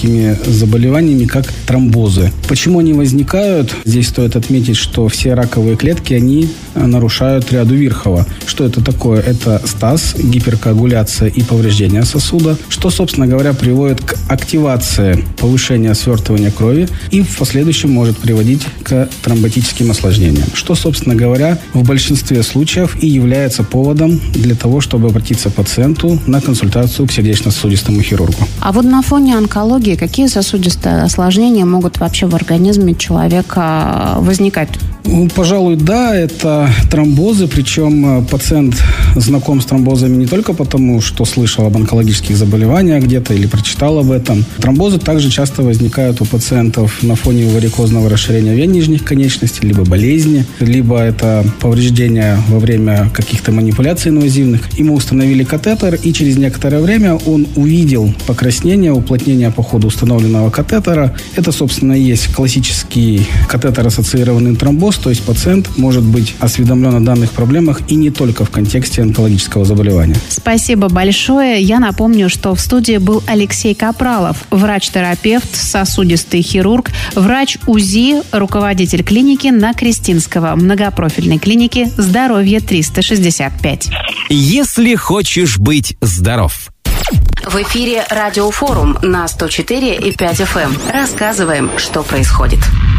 такими заболеваниями, как тромбозы. Почему они возникают? Здесь стоит отметить, что все раковые клетки, они нарушают ряду Вирхова. Что это такое? Это стаз, гиперкоагуляция и повреждение сосуда, что, собственно говоря, приводит к активации повышения свертывания крови и в последующем может приводить к тромботическим осложнениям, что, собственно говоря, в большинстве случаев и является поводом для того, чтобы обратиться пациенту на консультацию к сердечно-сосудистому хирургу. А вот на фоне онкологии какие сосудистые осложнения могут вообще в организме человека возникать? Пожалуй, да, это тромбозы, причем пациент знаком с тромбозами не только потому, что слышал об онкологических заболеваниях где-то или прочитал об этом. Тромбозы также часто возникают у пациентов на фоне варикозного расширения вен нижних конечностей, либо болезни, либо это повреждения во время каких-то манипуляций инвазивных. Ему установили катетер, и через некоторое время он увидел покраснение, уплотнение по ходу установленного катетера. Это, собственно, и есть классический катетер-ассоциированный тромбоз, то есть пациент может быть осведомлен о данных проблемах и не только в контексте онкологического заболевания. Спасибо большое. Я напомню, что в студии был Алексей Капралов, врач-терапевт, сосудистый хирург, врач УЗИ, руководитель клиники на Крестинского, многопрофильной клиники «Здоровье 365». Если хочешь быть здоров. В эфире Радиофорум на 104,5 FM. Рассказываем, что происходит.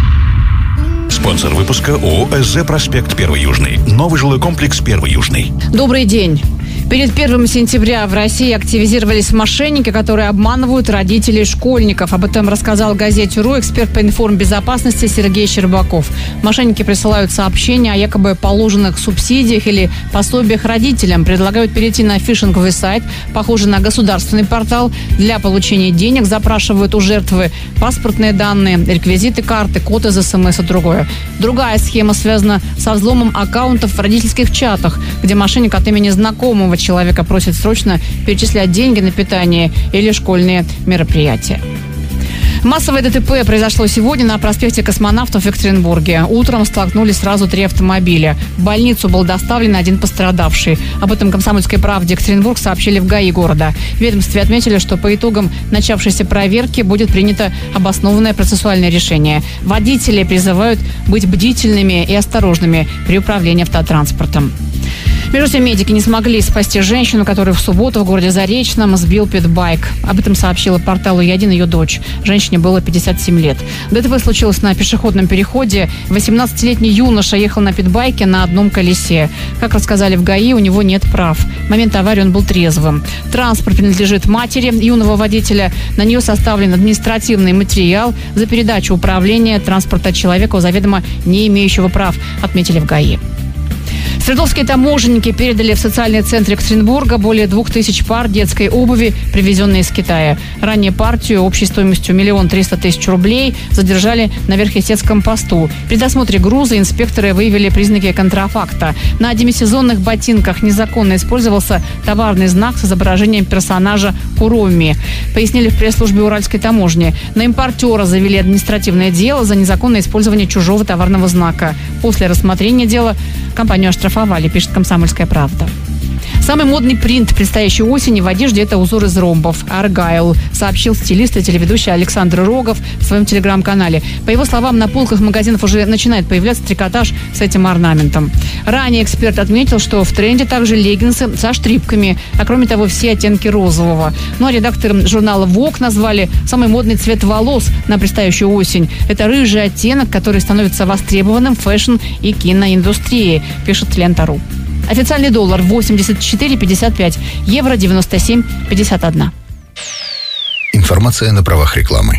Спонсор выпуска ООО «СЗ Проспект 1 Южный». Новый жилой комплекс 1 Южный. Добрый день. Перед 1 сентября в России активизировались мошенники, которые обманывают родителей школьников. Об этом рассказал газете РУ эксперт по информбезопасности Сергей Щербаков. Мошенники присылают сообщения о якобы положенных субсидиях или пособиях родителям. Предлагают перейти на фишинговый сайт, похожий на государственный портал. Для получения денег запрашивают у жертвы паспортные данные, реквизиты карты, код из СМС и другое. Другая схема связана со взломом аккаунтов в родительских чатах, где мошенник от имени знакомого человека просит срочно перечислять деньги на питание или школьные мероприятия. Массовое ДТП произошло сегодня на проспекте Космонавтов в Екатеринбурге. Утром столкнулись сразу 3 автомобиля. В больницу был доставлен один пострадавший. Об этом «Комсомольской правде» Екатеринбург сообщили в ГАИ города. В ведомстве отметили, что по итогам начавшейся проверки будет принято обоснованное процессуальное решение. Водители призывают быть бдительными и осторожными при управлении автотранспортом. Между тем, медики не смогли спасти женщину, которую в субботу в городе Заречном сбил питбайк. Об этом сообщила порталу «Е1» ее дочь. Женщине было 57 лет. ДТП случилось на пешеходном переходе. 18-летний юноша ехал на питбайке на одном колесе. Как рассказали в ГАИ, у него нет прав. В момент аварии он был трезвым. Транспорт принадлежит матери юного водителя. На нее составлен административный материал за передачу управления транспорта человеку, заведомо не имеющего прав, отметили в ГАИ. Свердловские таможенники передали в социальный центр Екатеринбурга более 2000 пар детской обуви, привезенной из Китая. Ранее партию общей стоимостью 1 300 000 рублей задержали на Верхесецком посту. При досмотре груза инспекторы выявили признаки контрафакта. На демисезонных ботинках незаконно использовался товарный знак с изображением персонажа Куроми. Пояснили в пресс-службе Уральской таможни. На импортера завели административное дело за незаконное использование чужого товарного знака. После рассмотрения дела компанию оштрафовали, пишет «Комсомольская правда». Самый модный принт предстоящей осени в одежде – это узор из ромбов «Аргайл», сообщил стилист и телеведущий Александр Рогов в своем телеграм-канале. По его словам, на полках магазинов уже начинает появляться трикотаж с этим орнаментом. Ранее эксперт отметил, что в тренде также леггинсы со штрипками, а кроме того все оттенки розового. Ну а редакторы журнала Vogue назвали самый модный цвет волос на предстоящую осень. Это рыжий оттенок, который становится востребованным в фэшн и киноиндустрии, пишет Лента.ру. Официальный доллар 84,55, евро 97,51. Информация на правах рекламы.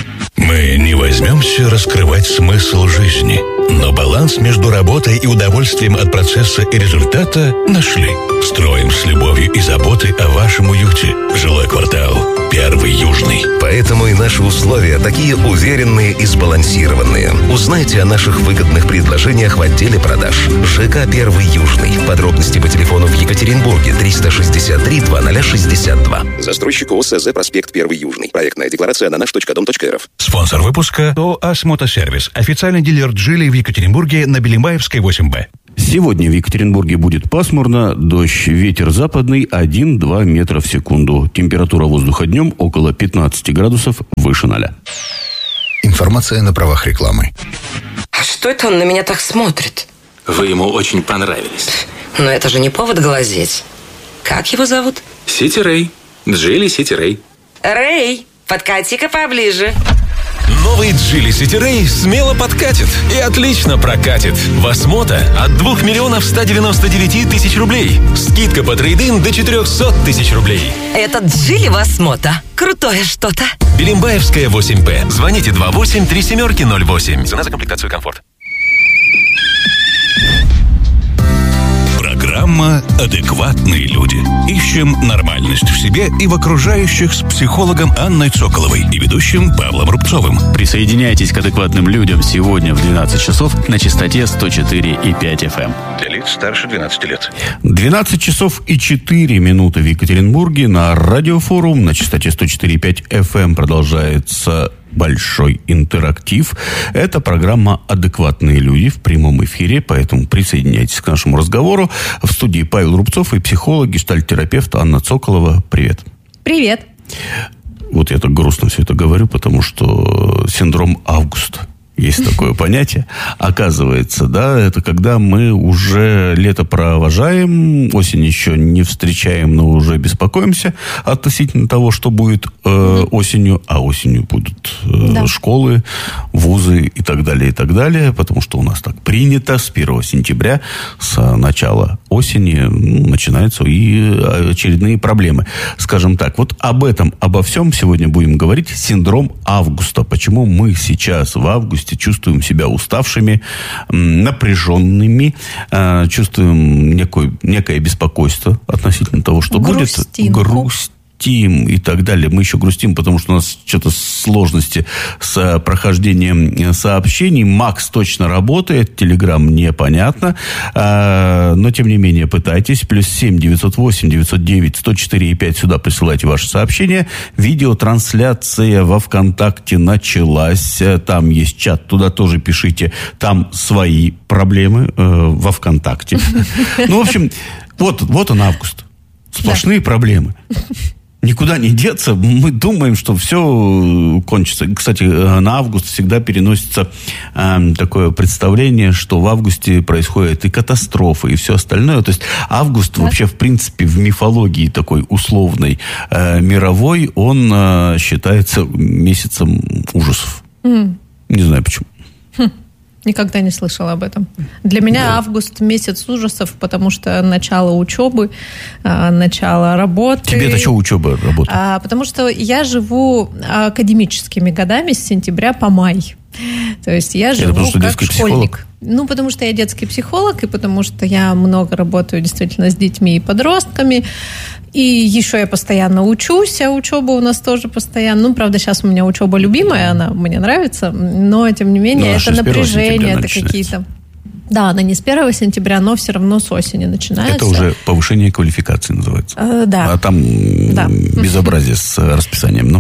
Мы не возьмемся раскрывать смысл жизни, но баланс между работой и удовольствием от процесса и результата нашли. Строим с любовью и заботой о вашем уюте. Жилой квартал 1 Южный. Поэтому и наши условия такие уверенные и сбалансированные. Узнайте о наших выгодных предложениях в отделе продаж. ЖК 1 Южный. Подробности по телефону в Екатеринбурге 363 2062. Застройщик ООО «СЗ Проспект 1 Южный». Проектная декларация на наш.дом.рф. Спонсор выпуска ООО «АС Мотосервис». Официальный дилер «Джили» в Екатеринбурге на Белимбаевской 8Б. Сегодня в Екатеринбурге будет пасмурно, дождь, ветер западный 1-2 метра в секунду. Температура воздуха днем около 15 градусов выше 0. Информация на правах рекламы. А что это он на меня так смотрит? Вы ему очень понравились. Но это же не повод глазеть. Как его зовут? Сити Рэй. Джили Сити Рэй. Рэй, подкати-ка поближе. Новый Geely City Ray смело подкатит и отлично прокатит. Восмота от 2 199 000 рублей. Скидка по трейд-ин до 400 000 рублей. Этот Geely Восмота. Крутое что-то. Белимбаевская, 8П. Звоните 28-37-08. Цена за комплектацию и комфорт. Программа «Адекватные люди». Ищем нормальность в себе и в окружающих с психологом Анной Цоколовой и ведущим Павлом Рубцовым. Присоединяйтесь к адекватным людям сегодня в 12 часов на частоте 104,5 FM. Для лиц старше 12 лет. 12 часов и 4 минуты в Екатеринбурге на радиофорум на частоте 104,5 FM продолжается большой интерактив. Это программа «Адекватные люди» в прямом эфире, поэтому присоединяйтесь к нашему разговору. В студии Павел Рубцов и психолог, гештальт-терапевт Анна Цоколова. Привет. Привет. Вот я так грустно все это говорю, потому что синдром Августа. Есть такое понятие. Оказывается, да, это когда мы уже лето провожаем, осень еще не встречаем, но уже беспокоимся относительно того, что будет осенью, а осенью будут школы, вузы и так далее, потому что у нас так принято с 1 сентября, с начала осени начинаются и очередные проблемы. Скажем так, вот обо всем сегодня будем говорить. Синдром Августа. Почему мы сейчас в августе чувствуем себя уставшими, напряженными, чувствуем некое беспокойство относительно того, что будет. Грустим и так далее. Мы еще грустим, потому что у нас что-то сложности с прохождением сообщений. Макс точно работает, Телеграм непонятно. Но, тем не менее, пытайтесь. +7 908 909 104,5. Сюда присылайте ваши сообщения. Видеотрансляция во ВКонтакте началась. Там есть чат, туда тоже пишите. Там свои проблемы во ВКонтакте. Ну, в общем, вот он август. Сплошные проблемы. Никуда не деться. Мы думаем, что все кончится. Кстати, на август всегда переносится такое представление, что в августе происходят и катастрофы, и все остальное. То есть август вообще, в принципе, в мифологии такой условной мировой, он считается месяцем ужасов. Не знаю почему. Никогда не слышала об этом. Для меня август месяц ужасов, потому что начало учебы, начало работы. Тебе-то что учеба, работа? Потому что я живу академическими годами с сентября по май. То есть я живу как школьник. Психолог? Ну, потому что я детский психолог, и потому что я много работаю действительно с детьми и подростками. И еще я постоянно учусь, а учеба у нас тоже постоянно. Ну, правда, сейчас у меня учеба любимая, она мне нравится, но, тем не менее, это напряжение, это какие-то... Да, она не с 1 сентября, но все равно с осени начинается. Это уже повышение квалификации называется. Да. А там безобразие с расписанием.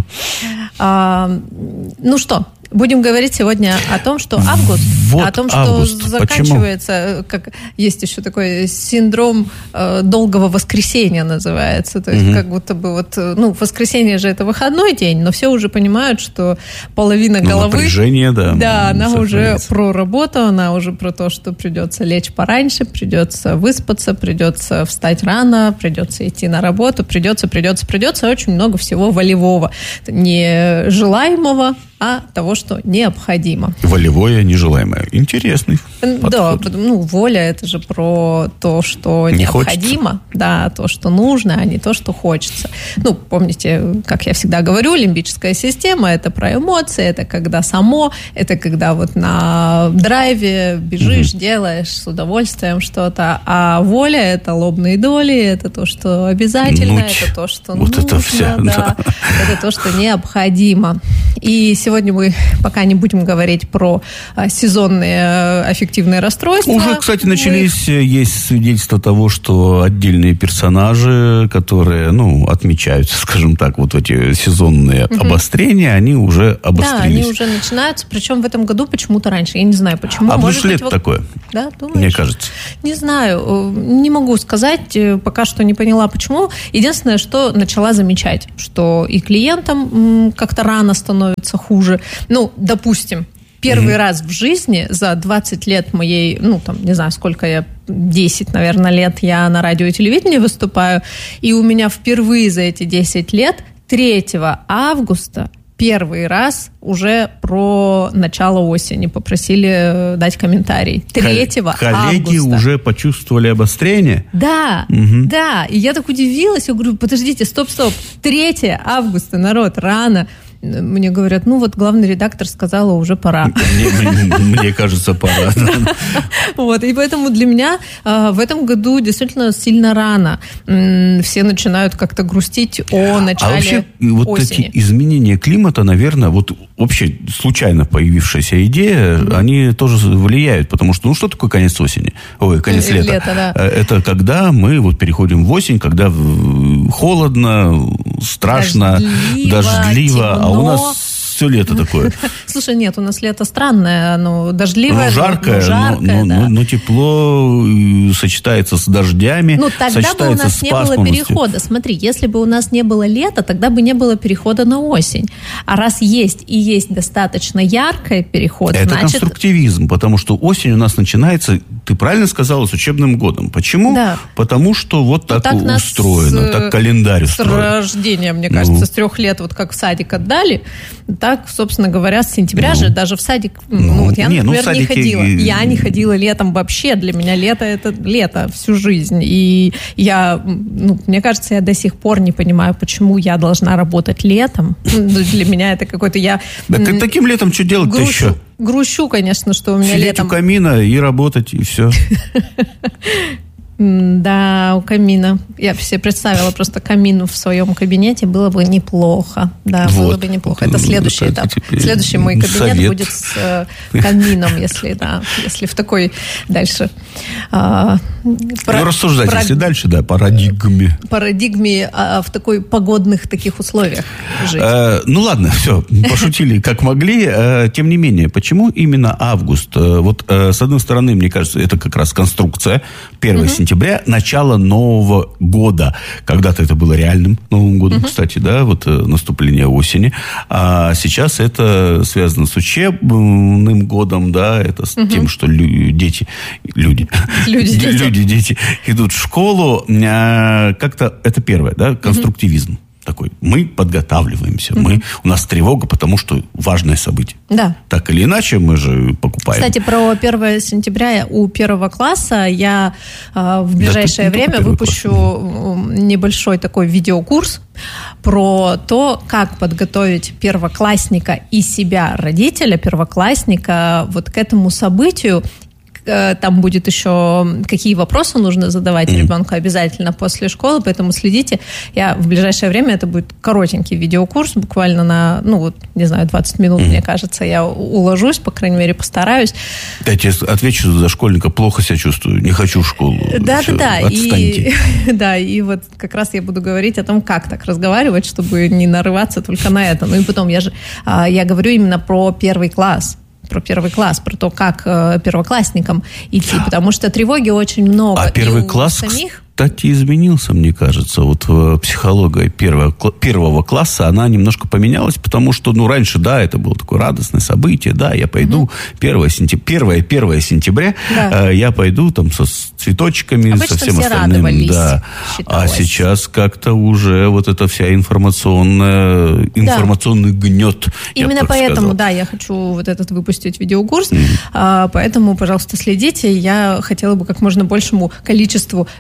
Ну что, будем говорить сегодня о том, что август, о том, что август. Заканчивается, как есть еще такой синдром долгого воскресенья называется. То есть как будто бы воскресенье же это выходной день, но все уже понимают, что половина головы... Напряжение, да, она уже про работу, она уже про то, что придется лечь пораньше, придется выспаться, придется встать рано, придется идти на работу, придется очень много всего волевого. Не желаемого, а того, что необходимо. Волевое, нежелаемое. Интересный подход. Да, воля – это же про то, что необходимо, да, то, что нужно, а не то, что хочется. Помните, как я всегда говорю, лимбическая система – это про эмоции, это когда само, это когда на драйве бежишь, делаешь с удовольствием что-то, а воля – это лобные доли, это то, что обязательно, это то, что нужно, это все, это то, что необходимо. И сегодня мы пока не будем говорить про сезонные аффективные расстройства. Уже, кстати, начались, есть свидетельства того, что отдельные персонажи, которые, отмечаются, скажем так, вот эти сезонные обострения, они уже обострились. Да, они уже начинаются, причем в этом году почему-то раньше. Я не знаю, почему. А может быть, такое? Да, думаешь? Мне кажется. Не знаю, не могу сказать, пока что не поняла, почему. Единственное, что начала замечать, что и клиентам как-то рано становится хуже. Допустим, первый раз в жизни за 20 лет моей, не знаю, сколько я, 10, наверное, лет я на радио и телевидении выступаю, и у меня впервые за эти 10 лет 3 августа первый раз уже про начало осени попросили дать комментарий. 3 августа. Коллеги уже почувствовали обострение? Да, да. И я так удивилась. Я говорю, подождите, стоп. 3 августа, народ, рано. Мне говорят, главный редактор сказала, уже пора. Мне кажется, пора. Вот, и поэтому для меня в этом году действительно сильно рано. Все начинают как-то грустить о начале вообще, осени. Эти изменения климата, наверное, вообще случайно появившаяся идея, они тоже влияют, потому что, что такое конец осени? Конец лета. Лето, да. Это когда мы переходим в осень, когда холодно, страшно, дождливо, а у нас все лето такое. Слушай, нет, у нас лето странное, оно дождливое, жаркое, но тепло сочетается с дождями, тогда бы у нас не было перехода. Смотри, если бы у нас не было лета, тогда бы не было перехода на осень. А раз есть достаточно яркий переход, это конструктивизм, потому что осень у нас начинается, ты правильно сказала, с учебным годом. Почему? Да. Потому что так устроено, так календарь устроен. С рождения, мне кажется, с 3 лет, как в садик отдали, так, собственно говоря, с сентября же даже в садик, я, например, не ходила. Я не ходила летом вообще. Для меня лето – это лето всю жизнь. И я, мне кажется, я до сих пор не понимаю, почему я должна работать летом. Для меня это какой-то таким летом что делать-то еще? Грущу, конечно, что у меня сидеть летом... у камина и работать, и все. Да, у камина. Я себе представила просто камин в своем кабинете. Было бы неплохо. Да, было бы неплохо. Это следующий этап. Следующий мой кабинет будет с камином, если в такой дальше... рассуждать, если дальше, парадигме. Парадигме в такой погодных таких условиях жить. Ладно, все, пошутили как могли. Тем не менее, почему именно август? С одной стороны, мне кажется, это как раз конструкция. 1 сентября, начало Нового года. Когда-то это было реальным Новым годом, кстати, наступление осени. А сейчас это связано с учебным годом, это с тем, что дети идут в школу. Как-то это первое, конструктивизм. Такой, мы подготавливаемся, у нас тревога, потому что важное событие. Да. Так или иначе, мы же покупаем. Кстати, про 1 сентября у 1 класса я в ближайшее время выпущу небольшой такой видеокурс про то, как подготовить первоклассника и себя, родителя первоклассника, к этому событию. Там будет еще, какие вопросы нужно задавать ребенку обязательно после школы, поэтому следите. Я в ближайшее время, это будет коротенький видеокурс, буквально на, 20 минут, мне кажется, я уложусь, по крайней мере, постараюсь. Я тебе отвечу за школьника, плохо себя чувствую, не хочу в школу. Да. Отстаньте. И как раз я буду говорить о том, как так разговаривать, чтобы не нарываться только на это. И потом, я говорю именно про 1 класс. Про то, как первоклассникам идти, потому что тревоги очень много. А 1 класс, кстати, изменился, мне кажется. Психология первого класса, она немножко поменялась, потому что, раньше, это было такое радостное событие, я пойду 1 сентября, я пойду со цветочками, обычно со всем все остальным. Радовались, а сейчас как-то уже эта вся информационный гнет. Именно поэтому, я хочу этот выпустить видеокурс, поэтому, пожалуйста, следите. Я хотела бы как можно большему количеству первоклассников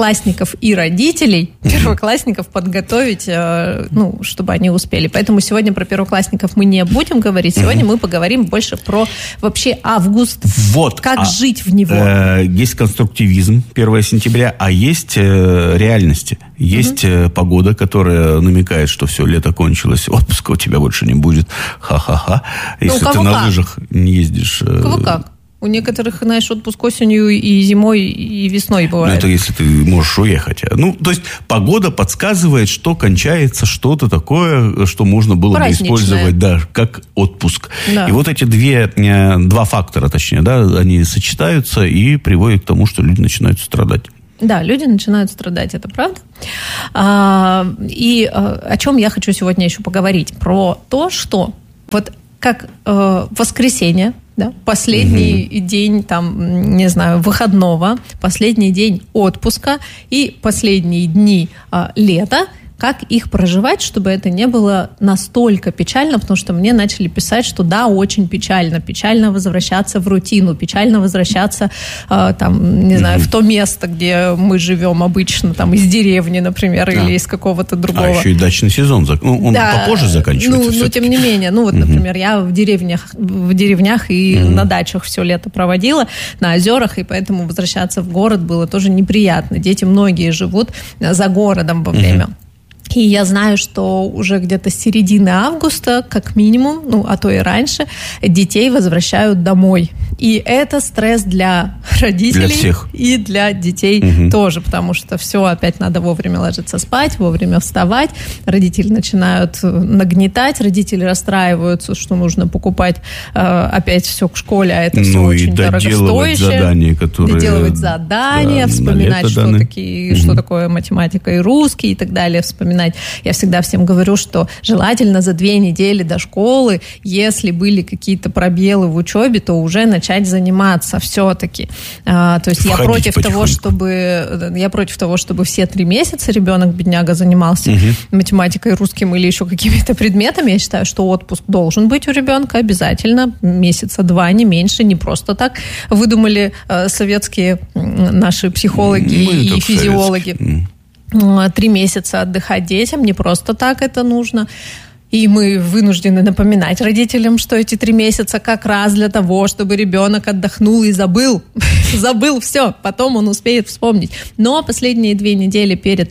первоклассников и родителей первоклассников подготовить, чтобы они успели. Поэтому сегодня про первоклассников мы не будем говорить. Сегодня мы поговорим больше про вообще август. Вот. Как жить в него. Есть конструктивизм 1 сентября, а есть реальности. Есть погода, которая намекает, что все, лето кончилось, отпуска у тебя больше не будет. Ха-ха-ха. Если ты на лыжах не ездишь... Кого как? У некоторых, знаешь, отпуск осенью и зимой, и весной бывает. Это если ты можешь уехать. То есть погода подсказывает, что кончается что-то такое, что можно было бы использовать, как отпуск. Да. И вот эти два фактора, точнее, они сочетаются и приводят к тому, что люди начинают страдать. Да, люди начинают страдать, это правда. И о чем я хочу сегодня еще поговорить? Про то, что вот как воскресенье, последний день, выходного, последний день отпуска и последние дни лета, как их проживать, чтобы это не было настолько печально, потому что мне начали писать, что очень печально возвращаться в рутину, печально возвращаться в то место, где мы живем обычно, из деревни, например, или из какого-то другого. А еще и дачный сезон, он попозже заканчивается. Тем не менее, например, я в деревнях и на дачах все лето проводила, на озерах, и поэтому возвращаться в город было тоже неприятно. Дети многие живут за городом во время. И я знаю, что уже где-то с середины августа, как минимум, а то и раньше, детей возвращают домой. И это стресс для родителей, для всех. И для детей тоже, потому что все опять надо вовремя ложиться спать, вовремя вставать. Родители начинают нагнетать, родители расстраиваются, что нужно покупать опять все к школе, а это все очень дорогостоящее. Доделывать задания, вспоминать, что такое математика и русский и так далее, вспоминать. Я всегда всем говорю, что желательно за 2 недели до школы, если были какие-то пробелы в учебе, то уже начать заниматься все-таки. То есть я против того, чтобы все 3 месяца ребенок, бедняга, занимался математикой, русским или еще какими-то предметами. Я считаю, что отпуск должен быть у ребенка обязательно. 1-2 месяца, не меньше, не просто так выдумали советские наши психологи и физиологи. 3 месяца отдыхать детям, не просто так это нужно. И мы вынуждены напоминать родителям, что эти 3 месяца как раз для того, чтобы ребенок отдохнул и забыл все, потом он успеет вспомнить. Но последние 2 недели перед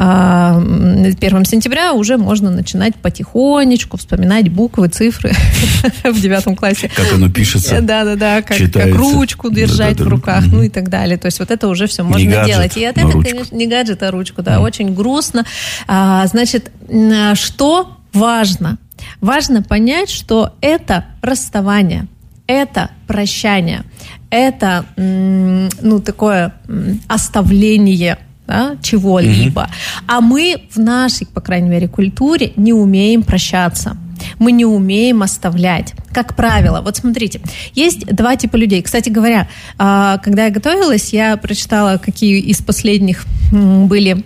1 сентября уже можно начинать потихонечку вспоминать буквы, цифры в 9 классе. Как оно пишется. Да, как ручку держать в руках, и так далее. То есть вот это уже все можно делать. И от этого, конечно, не гаджет, а ручку, очень грустно. Значит, что важно? Важно понять, что это расставание, это прощание, это такое оставление чего-либо. А мы в нашей, по крайней мере, культуре не умеем прощаться. Мы не умеем оставлять. Как правило, вот смотрите, есть 2 типа людей. Кстати говоря, когда я готовилась, я прочитала, какие из последних были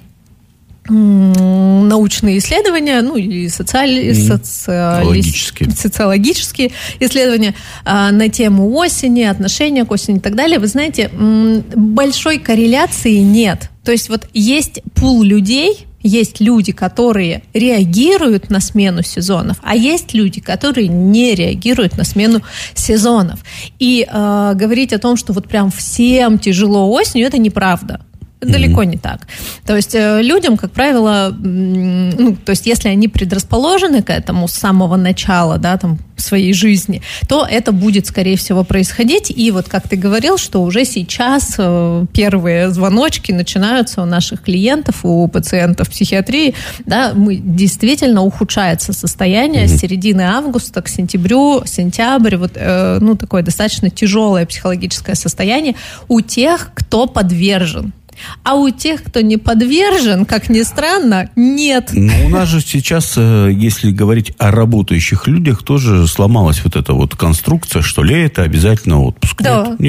научные исследования, или социологические исследования на тему осени, отношения к осени и так далее. Вы знаете, большой корреляции нет. То есть вот есть пул людей, есть люди, которые реагируют на смену сезонов, а есть люди, которые не реагируют на смену сезонов. И говорить о том, что вот прям всем тяжело осенью, это неправда. Далеко не так. То есть людям, как правило, то есть если они предрасположены к этому с самого начала, своей жизни, то это будет, скорее всего, происходить. И вот как ты говорил, что уже сейчас первые звоночки начинаются у наших клиентов, у пациентов психиатрии, действительно ухудшается состояние с середины августа к сентябрю, сентябрь, такое достаточно тяжелое психологическое состояние у тех, кто подвержен. А у тех, кто не подвержен, как ни странно, нет. У нас же сейчас, если говорить о работающих людях, тоже сломалась вот эта вот конструкция, что лето обязательно отпуск. Да. Нет.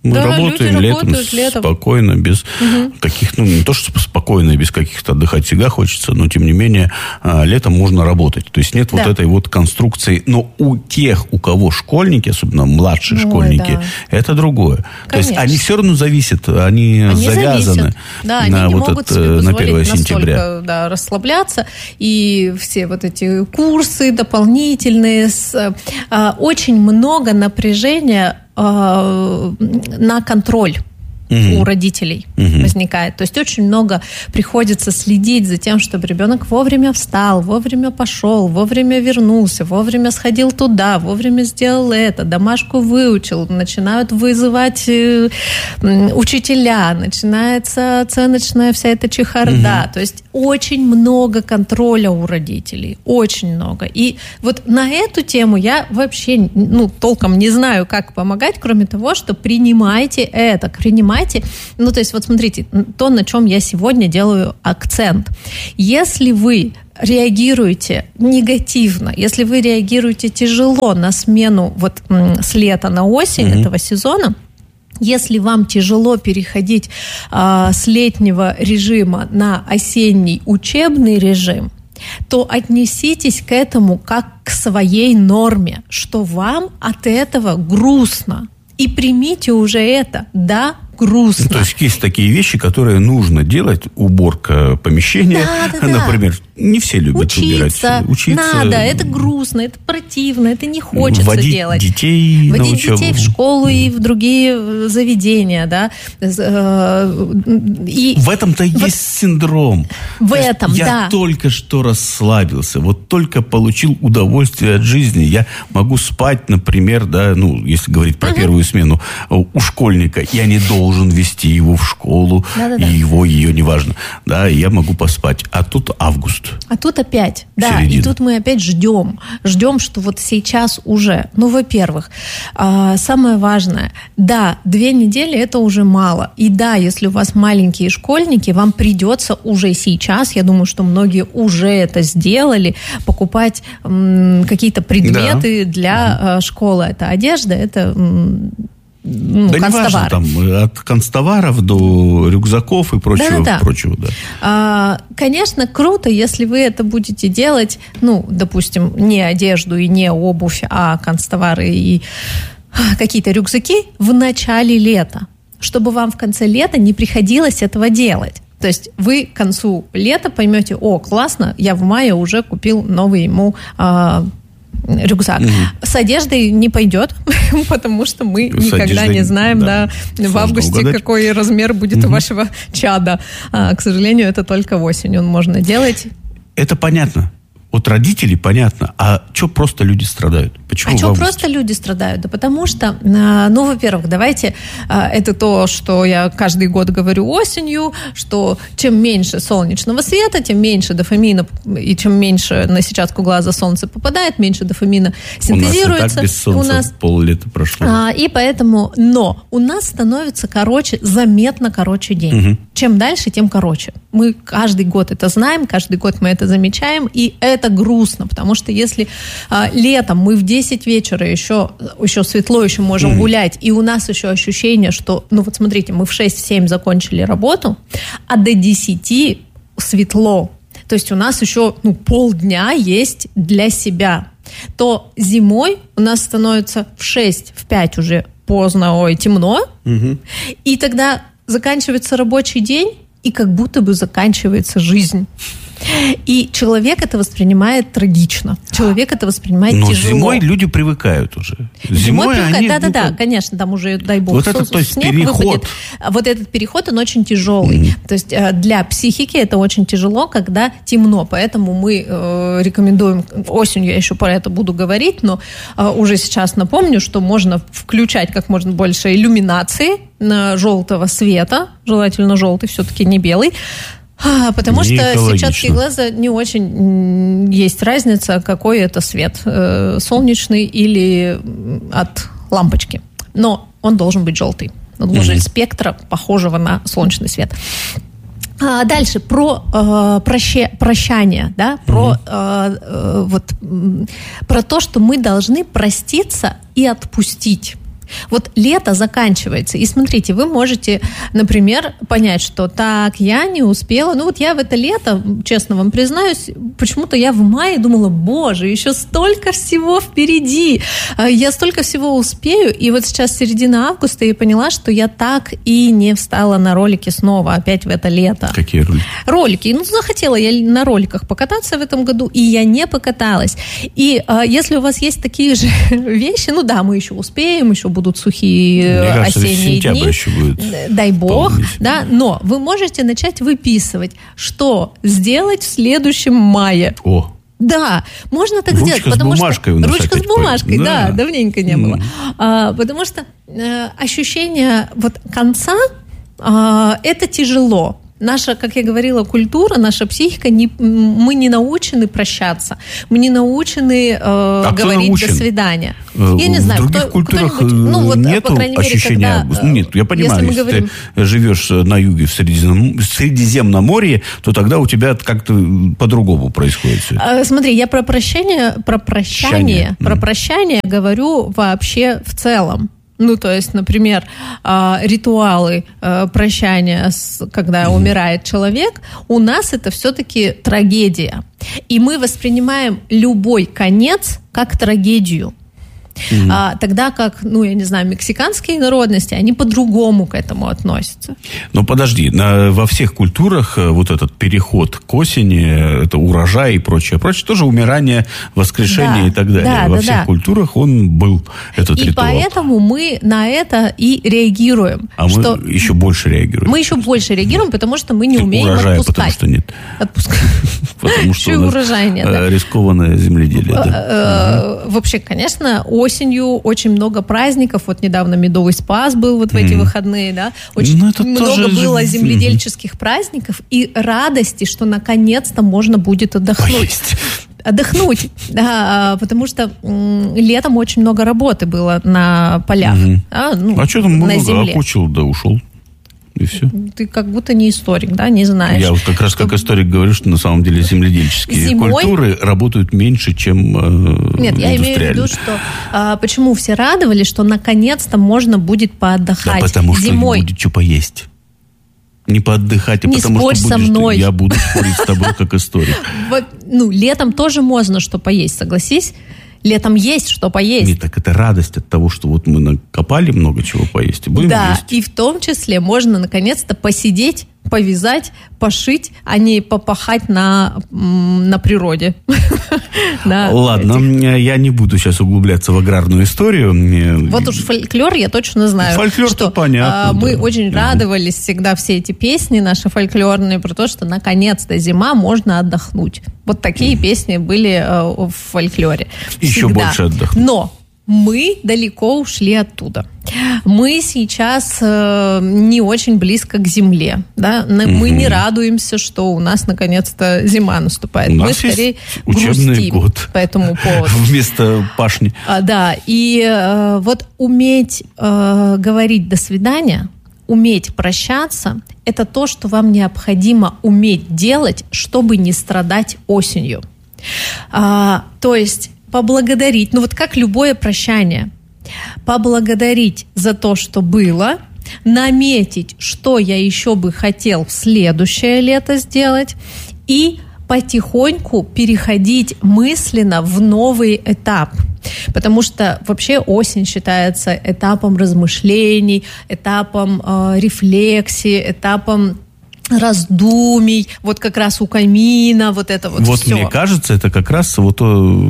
Мы работаем летом спокойно, без каких, не то, что спокойно, без каких-то отдыхать всегда хочется, но, тем не менее, летом можно работать. То есть нет вот этой вот конструкции. Но у тех, у кого школьники, особенно младшие школьники, это другое. Конечно. То есть они все равно зависят, они завязаны на, вот на 1 сентября. Да, расслабляться. И все вот эти курсы дополнительные, очень много напряжения на контроль у родителей возникает. То есть очень много приходится следить за тем, чтобы ребенок вовремя встал, вовремя пошел, вовремя вернулся, вовремя сходил туда, вовремя сделал это, домашку выучил, начинают вызывать учителя, начинается оценочная вся эта чехарда. То есть очень много контроля у родителей, очень много. И вот на эту тему я вообще толком не знаю, как помогать, кроме того, что принимайте это, то есть вот смотрите, то, на чем я сегодня делаю акцент. Если вы реагируете негативно, если вы реагируете тяжело на смену вот с лета на осень этого сезона, если вам тяжело переходить с летнего режима на осенний учебный режим, то отнеситесь к этому как к своей норме, что вам от этого грустно. И примите уже это, да, грустно. То есть есть такие вещи, которые нужно делать. Уборка помещения, например. Не все любят убирать. Учиться. Надо, это грустно, это противно, это не хочется водить делать. Детей водить детей в школу и в другие заведения, да. И в этом-то есть синдром. Я только что расслабился, вот только получил удовольствие от жизни. Я могу спать, например, если говорить про первую смену, у школьника. Я не должен вести его в школу, ее неважно. Да, я могу поспать. А тут август. А тут опять, и тут мы опять ждем, что вот сейчас уже, во-первых, самое важное, 2 недели это уже мало, и если у вас маленькие школьники, вам придется уже сейчас, я думаю, что многие уже это сделали, покупать какие-то предметы для школы, это одежда, это... неважно, там, от канцтоваров до рюкзаков и прочего. Конечно, круто, если вы это будете делать, допустим, не одежду и не обувь, а канцтовары и какие-то рюкзаки в начале лета, чтобы вам в конце лета не приходилось этого делать. То есть вы к концу лета поймете, классно, я в мае уже купил новый ему рюкзак. С одеждой не пойдет, потому что мы никогда не знаем, в августе какой размер будет у вашего чада. К сожалению, это только осенью можно делать. Это понятно. От родителей понятно. А что просто люди страдают? Почему что просто люди страдают? Да потому что, во-первых, давайте, это то, что я каждый год говорю осенью, что чем меньше солнечного света, тем меньше дофамина, и чем меньше на сетчатку глаза солнце попадает, меньше дофамина синтезируется. У нас и так без солнца пол-лета прошло. И поэтому, но у нас становится заметно короче день. Чем дальше, тем короче. Мы каждый год это знаем, каждый год мы это замечаем, и это грустно, потому что если летом мы в 10 вечера еще светло, еще можем гулять, и у нас еще ощущение, что, смотрите, мы в 6-7 закончили работу, а до 10 светло, то есть у нас еще полдня есть для себя, то зимой у нас становится в 6, в 5 уже поздно, темно, и тогда заканчивается рабочий день, и как будто бы заканчивается жизнь. И человек это воспринимает трагично. Человек это воспринимает тяжело. Но зимой люди привыкают уже. Зимой привыкают, да, конечно, там уже, дай бог, вот этот, снег выпадет. Вот этот переход, он очень тяжелый. То есть для психики это очень тяжело, когда темно. Поэтому мы рекомендуем, осенью я еще про это буду говорить, но уже сейчас напомню, что можно включать как можно больше иллюминации желтого света, желательно желтый, все-таки не белый. Потому что сетчатки глаза не очень есть разница, какой это свет, солнечный или от лампочки. Но он должен быть желтый. Он должен быть спектра, похожего на солнечный свет. Дальше про прощание, да, про то, что мы должны проститься и отпустить. Вот лето заканчивается, и смотрите, вы можете, например, понять, что так, я не успела, я в это лето, честно вам признаюсь, почему-то я в мае думала, боже, еще столько всего впереди, я столько всего успею, и вот сейчас середина августа я поняла, что я так и не встала на ролики снова, опять в это лето. Какие ролики? Ролики, захотела я на роликах покататься в этом году, и я не покаталась. И если у вас есть такие же вещи, мы еще успеем, еще будут сухие осенние дни. Еще будет. Дай бог, да, но вы можете начать выписывать, что сделать в следующем мае. О! Да, можно так сделать. Ручка с бумажкой. Ручка с бумажкой, да, давненько не было. Потому что ощущение конца, это тяжело. Наша, как я говорила, культура, наша психика, мы не научены прощаться, мы не научены говорить «до свидания». Я не знаю, в других культурах нету ощущения августа. Нет, я понимаю, если ты живешь на юге в Средиземноморье, то тогда у тебя как-то по-другому происходит все. Смотри, я про прощание говорю вообще в целом. То есть, например, ритуалы прощания, когда умирает человек, у нас это все-таки трагедия. И мы воспринимаем любой конец как трагедию. Тогда как, я не знаю, мексиканские народности, они по-другому к этому относятся. Но подожди, во всех культурах вот этот переход к осени, это урожай и прочее, тоже умирание, воскрешение и так далее. Во всех культурах он был, этот ритуал. И поэтому мы на это и реагируем. Мы еще больше реагируем. Мы еще больше реагируем, потому что мы не умеем урожая, отпускать. Потому что нет. Потому что у нас рискованное земледелие. Вообще, конечно, осенью очень много праздников. Вот недавно Медовый Спас был в эти выходные, да. Очень много было земледельческих праздников и радости, что наконец-то можно будет отдохнуть. Отдохнуть, да, потому что летом очень много работы было на полях. Что там много окучил, да ушел. И все. Ты как будто не историк, да, не знаешь. Я вот как раз как историк говорю, что на самом деле земледельческие культуры работают меньше, чем Нет, я имею в виду, что почему все радовались, что наконец-то можно будет поотдыхать. Да потому что зимой. Не будет что поесть. Не поотдыхать, а не потому спорь что со мной. Я буду спорить с тобой как историк. Летом тоже можно что поесть, согласись? Летом есть что поесть. Нет, так это радость от того, что вот мы накопали много чего поесть и будем есть. И в том числе можно наконец-то посидеть, повязать, пошить, а не попахать на природе. Ладно, я не буду сейчас углубляться в аграрную историю. Вот уж фольклор я точно знаю. Фольклор-то понятно. Мы очень радовались всегда, все эти песни наши фольклорные, про то, что наконец-то зима, можно отдохнуть. Вот такие песни были в фольклоре. Еще больше отдохнуть. Но мы далеко ушли оттуда. Мы сейчас не очень близко к земле. Да? Мы не радуемся, что у нас наконец-то зима наступает. Мы скорее учебный год по этому поводу. Вместо пашни. Да, и вот уметь говорить «до свидания», уметь прощаться – это то, что вам необходимо уметь делать, чтобы не страдать осенью. То есть поблагодарить, как любое прощание, поблагодарить за то, что было, наметить, что я еще бы хотел в следующее лето сделать, и потихоньку переходить мысленно в новый этап. Потому что вообще осень считается этапом размышлений, этапом рефлексии, этапом раздумий, вот как раз у камина, вот это вот все. Мне кажется, это как раз вот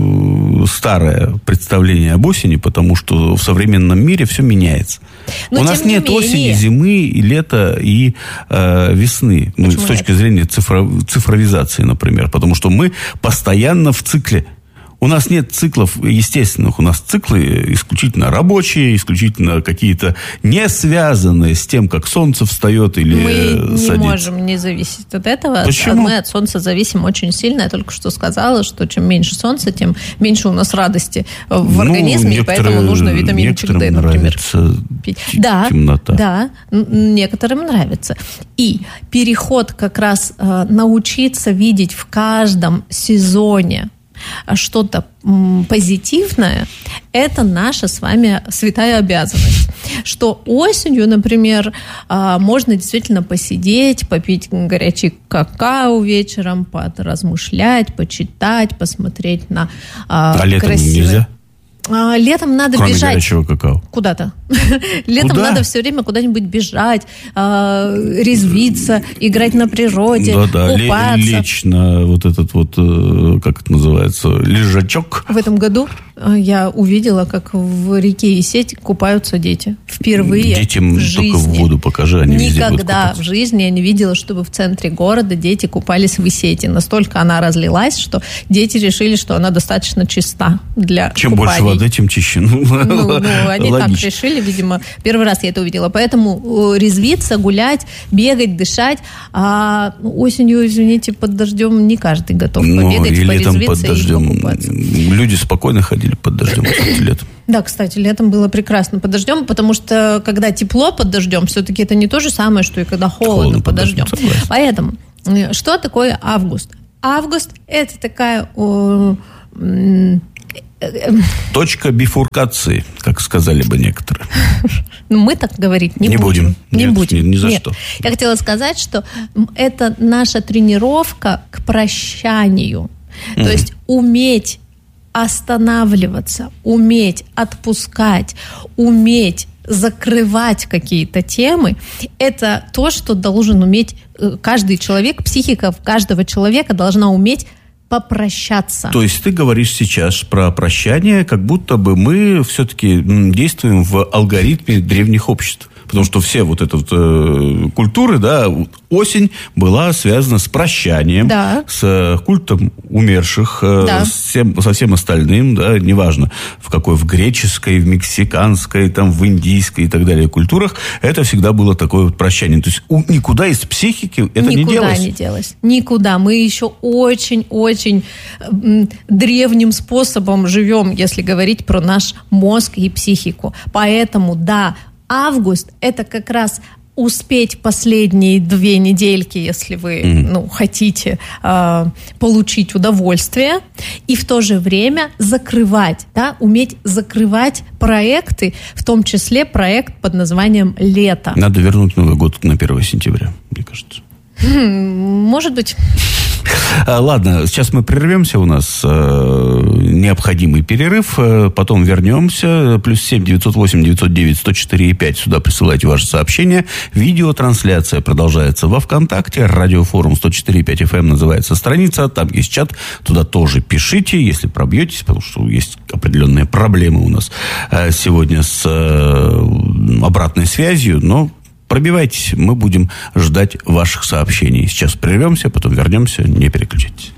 старое представление об осени, потому что в современном мире все меняется. У нас нет осени, зимы, лета и весны. С точки зрения цифровизации, например. Потому что мы постоянно в цикле. У нас нет циклов естественных, у нас циклы исключительно рабочие, исключительно какие-то не связанные с тем, как солнце встает или садится. Мы не можем не зависеть от этого. Почему? Мы от солнца зависим очень сильно. Я только что сказала, что чем меньше солнца, тем меньше у нас радости в организме, и поэтому нужно витаминчик D, например, пить. Темнота. Да, некоторым нравится. И переход как раз научиться видеть в каждом сезоне что-то позитивное, это наша с вами святая обязанность. Что осенью, например, можно действительно посидеть, попить горячий какао вечером, поразмышлять, почитать, посмотреть на летом красивые... нельзя? Летом надо кроме бежать. горячего какао. Куда-то. Летом надо все время куда-нибудь бежать, резвиться, играть на природе, купаться. Лечь на вот этот вот, как это называется, лежачок. В этом году я увидела, как в реке Исеть купаются дети. Впервые Детям в жизни. только в воду покажи, они везде будут Никогда купаться. в жизни я не видела, чтобы в центре города дети купались в Исети. Настолько она разлилась, что дети решили, что она достаточно чиста для Чем купаний. больше воды, тем чище. Они логично. так решили, видимо. Первый раз я это увидела. Поэтому резвиться, гулять, бегать, дышать. А осенью, извините, под дождем не каждый готов побегать, и летом под порезвиться дождем. и покупаться. Люди спокойно ходили под дождем, кстати, летом. Да, кстати, летом было прекрасно под дождем, потому что когда тепло под дождем, все-таки это не то же самое, что и когда холодно под дождем. Поэтому, что такое август? Август – это такая... Точка бифуркации, как сказали бы некоторые. Мы так говорить не будем. Нет, будем. Ни за что. Я хотела сказать, что это наша тренировка к прощанию. То есть уметь останавливаться, уметь отпускать, уметь закрывать какие-то темы, это то, что должен уметь каждый человек, психика каждого человека должна уметь попрощаться. То есть ты говоришь сейчас про прощание, как будто бы мы все-таки действуем в алгоритме древних обществ. Потому что все вот эти вот культуры, да, осень была связана с прощанием, да, с культом умерших, да, со всем остальным, да, неважно, в греческой, в мексиканской, там, в индийской и так далее культурах, это всегда было такое вот прощание. То есть никуда из психики это не делось. Никуда не делось. Никуда. Мы еще очень-очень древним способом живем, если говорить про наш мозг и психику. Поэтому, да, август – это как раз успеть последние 2 недельки, если вы хотите получить удовольствие, и в то же время закрывать, да, уметь закрывать проекты, в том числе проект под названием «Лето». Надо вернуть Новый год на 1 сентября, мне кажется. Может быть. Ладно, сейчас мы прервемся, у нас необходимый перерыв, потом вернемся. +7 908 909 104 5. Сюда присылайте ваши сообщения. Видеотрансляция продолжается во ВКонтакте. Радиофорум 104.5 FM называется страница. Там есть чат. Туда тоже пишите, если пробьетесь, потому что есть определенные проблемы у нас сегодня с обратной связью, но пробивайтесь, мы будем ждать ваших сообщений. Сейчас прервемся, потом вернемся, не переключайтесь.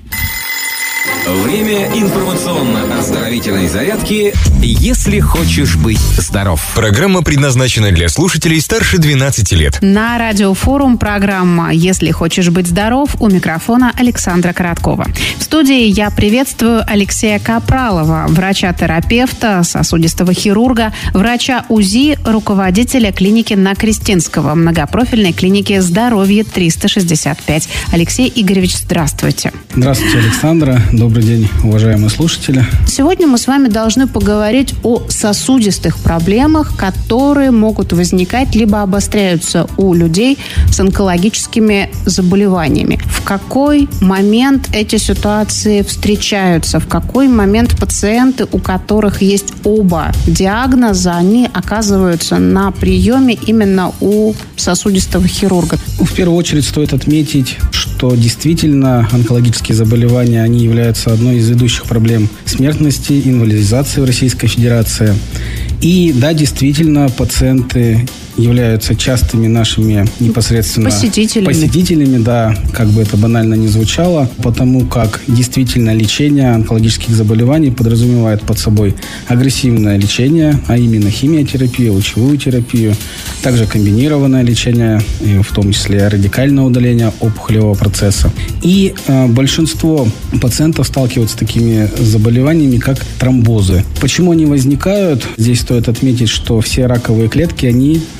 Время информационно-оздоровительной зарядки «Если хочешь быть здоров». Программа предназначена для слушателей старше 12 лет. На Радиофорум программа «Если хочешь быть здоров», у микрофона Александра Короткова. В студии я приветствую Алексея Капралова, врача-терапевта, сосудистого хирурга, врача УЗИ, руководителя клиники на Крестинского, многопрофильной клиники «Здоровье 365». Алексей Игоревич, здравствуйте. Здравствуйте, Александра. Добрый день, уважаемые слушатели. Сегодня мы с вами должны поговорить о сосудистых проблемах, которые могут возникать либо обостряются у людей с онкологическими заболеваниями. В какой момент эти ситуации встречаются? В какой момент пациенты, у которых есть оба диагноза, они оказываются на приеме именно у сосудистого хирурга? В первую очередь стоит отметить, что действительно онкологические заболевания, они являются одной из ведущих проблем смертности, инвалидизации в Российской Федерации. И да, действительно, пациенты являются частыми нашими непосредственно посетителями, да, как бы это банально ни звучало, потому как действительно лечение онкологических заболеваний подразумевает под собой агрессивное лечение, а именно химиотерапию, лучевую терапию, также комбинированное лечение, в том числе радикальное удаление опухолевого процесса. И большинство пациентов сталкиваются с такими заболеваниями, как тромбозы. Почему они возникают? Здесь стоит отметить, что все раковые клетки, они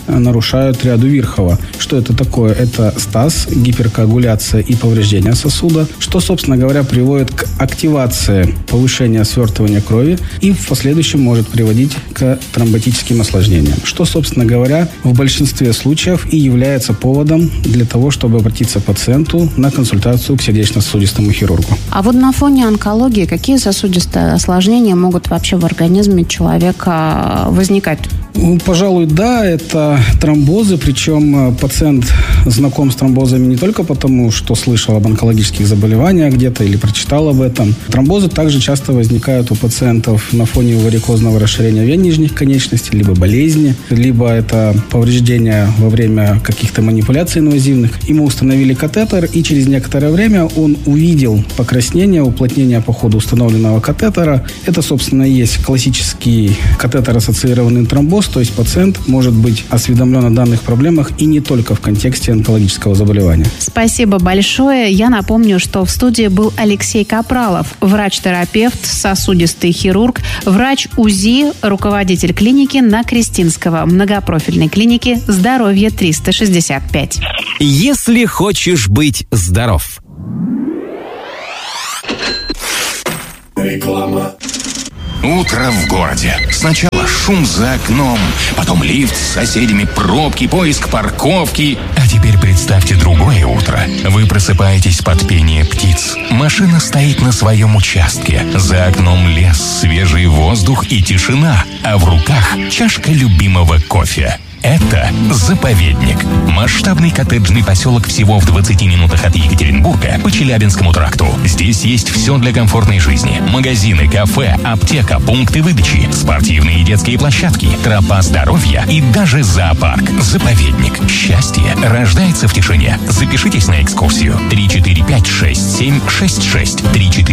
нарушают ряду Вирхова. Что это такое? Это стаз, гиперкоагуляция и повреждение сосуда, что, собственно говоря, приводит к активации повышения свертывания крови и в последующем может приводить к тромботическим осложнениям, что, собственно говоря, в большинстве случаев и является поводом для того, чтобы обратиться пациенту на консультацию к сердечно-сосудистому хирургу. А вот на фоне онкологии какие сосудистые осложнения могут вообще в организме человека возникать? Пожалуй, да, это тромбозы, причем пациент знаком с тромбозами не только потому, что слышал об онкологических заболеваниях где-то или прочитал об этом. Тромбозы также часто возникают у пациентов на фоне варикозного расширения вен нижних конечностей, либо болезни, либо это повреждения во время каких-то манипуляций инвазивных. Ему установили катетер, и через некоторое время он увидел покраснение, уплотнение по ходу установленного катетера. Это, собственно, и есть классический катетер-ассоциированный тромбоз, то есть пациент может быть осведомлен о данных проблемах и не только в контексте онкологического заболевания. Спасибо большое. Я напомню, что в студии был Алексей Капралов, врач-терапевт, сосудистый хирург, врач УЗИ, руководитель клиники на Кристинского, многопрофильной клиники «Здоровье 365». Если хочешь быть здоров. Реклама. Утро в городе. Сначала шум за окном, потом лифт с соседями, пробки, поиск парковки. А теперь представьте другое утро. Вы просыпаетесь под пение птиц. Машина стоит на своем участке. За окном лес, свежий воздух и тишина. А в руках чашка любимого кофе. Это «Заповедник». Масштабный коттеджный поселок всего в 20 минутах от Екатеринбурга по Челябинскому тракту. Здесь есть все для комфортной жизни. Магазины, кафе, аптека, пункты выдачи, спортивные и детские площадки, тропа здоровья и даже зоопарк. «Заповедник». Счастье рождается в тишине. Запишитесь на экскурсию. 345-6766.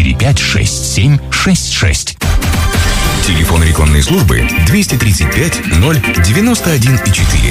345-6766. Телефон рекламной службы 235 091 4.